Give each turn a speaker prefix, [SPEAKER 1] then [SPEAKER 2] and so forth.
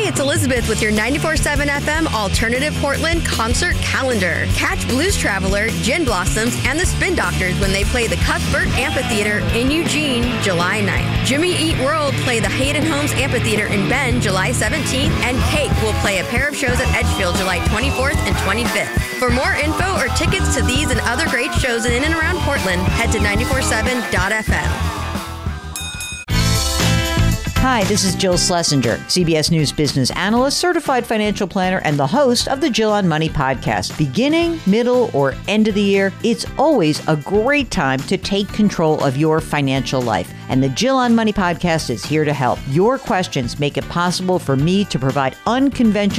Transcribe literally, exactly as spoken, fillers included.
[SPEAKER 1] it's Elizabeth with your ninety-four seven F M Alternative Portland concert calendar. Catch Blues Traveler, Gin Blossoms, and the Spin Doctors when they play the Cuthbert Amphitheater in Eugene, July ninth. Jimmy Eat World play the Hayden Homes Amphitheater in Bend, July seventeenth, and Cake will play a pair of shows at Edgefield, July twenty-fourth and twenty-fifth. For more info or tickets to these and other great shows in and around Portland, head to nine four seven dot f m.
[SPEAKER 2] Hi, this is Jill Schlesinger, C B S News business analyst, certified financial planner, and the host of the Jill on Money podcast. Beginning, middle, or end of the year, it's always a great time to take control of your financial life. And the Jill on Money podcast is here to help. Your questions make it possible for me to provide unconventional